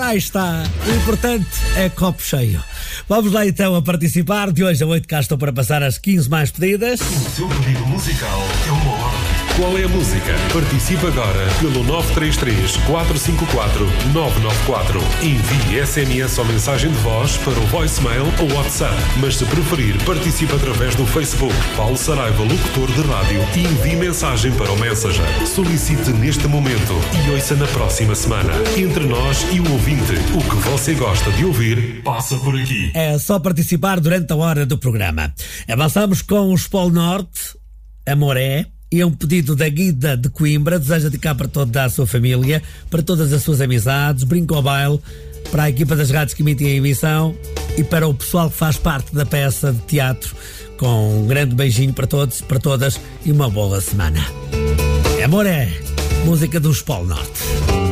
Lá está. O importante é copo cheio. Vamos lá então a participar. De hoje a 8 cá estou para passar as 15 mais pedidas. O seu pedido musical é uma ordem. Qual é a música? Participe agora pelo 933 454 994. Envie SMS ou mensagem de voz para o voicemail ou WhatsApp. Mas se preferir, participe através do Facebook. Paulo Saraiva, locutor de rádio, e envie mensagem para o Messenger. Solicite neste momento e ouça na próxima semana. Entre nós e o ouvinte, o que você gosta de ouvir, passa por aqui. É só participar durante a hora do programa. Avançamos com os Polo Norte, Amoré. E é um pedido da Guida de Coimbra. Deseja dedicar para toda a sua família, para todas as suas amizades, brinco ao baile, para a equipa das rádios que emitem a emissão e para o pessoal que faz parte da peça de teatro. Com um grande beijinho para todos, para todas e uma boa semana. Amor é música dos Polo Norte.